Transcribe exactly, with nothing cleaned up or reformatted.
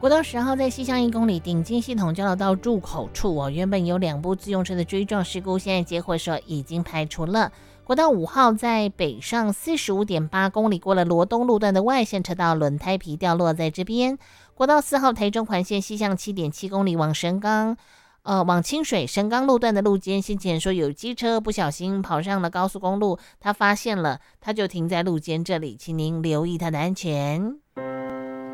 国道十号在西向一公里顶进系统交流道入口处哦，原本有两部自用车的追撞事故，现在结果说已经排除了。国道五号在北上 四十五点八 公里，过了罗东路段的外线车道，轮胎皮掉落在这边。国道四号台中环线西向 七点七 公里往神冈呃，往清水神冈路段的路肩，先前说有机车不小心跑上了高速公路，他发现了，他就停在路肩这里，请您留意他的安全。